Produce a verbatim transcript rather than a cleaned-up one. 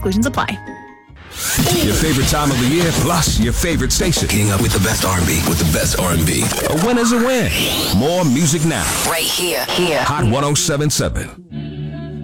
Exclusions apply. Your favorite time of the year, plus your favorite station. Getting up with the best R and B, with the best R and B. A win is a win. More music now. Right here, here. Hot one oh seven point seven.